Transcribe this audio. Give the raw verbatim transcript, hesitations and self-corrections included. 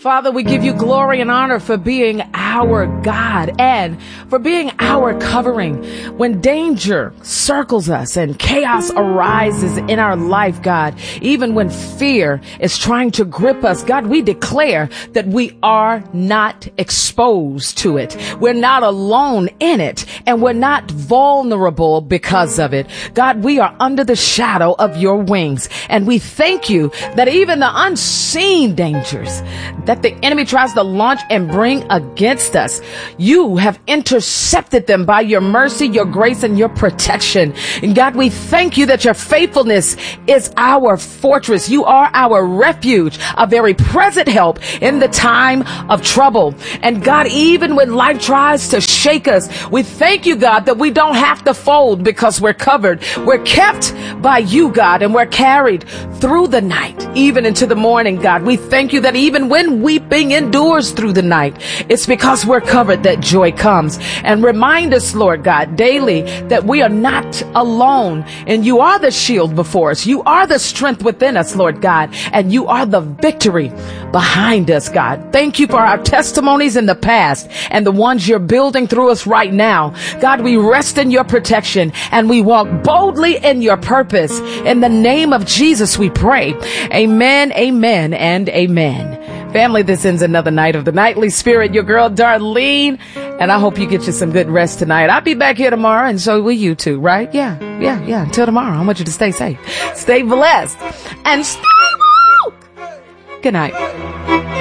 Father, we give you glory and honor for being our God and for being our covering. When danger circles us and chaos arises in our life, God, even when fear is trying to grip us, God, we declare that we are not exposed to it. We're not alone in it, and we're not vulnerable because of it. God, we are under the shadow of your wings, and we thank you that even the unseen dangers that the enemy tries to launch and bring against us, you have intercepted them by your mercy, your grace, and your protection. And God, we thank you that your faithfulness is our fortress. You are our refuge, a very present help in the time of trouble. And God, even when life tries to shake us, we thank you, God, that we don't have to fold because we're covered. We're kept by you, God, and we're carried through the night, even into the morning, God. We thank you that even when weeping endures through the night, it's because we're covered that joy comes. And remind us, Lord God, daily that we are not alone, and you are the shield before us. You are the strength within us, Lord God, and you are the victory behind us, God. Thank you for our testimonies in the past and the ones you're building through us right now. God, we rest in your protection and we walk boldly in your purpose. In the name of Jesus, we pray. Amen, amen, and amen. Family, this ends another night of the Nightly Spirit. Your girl, Darlene, and I hope you get you some good rest tonight. I'll be back here tomorrow, and so will you too, right? Yeah, yeah, yeah. Until tomorrow, I want you to stay safe, stay blessed, and stay woke. Good night.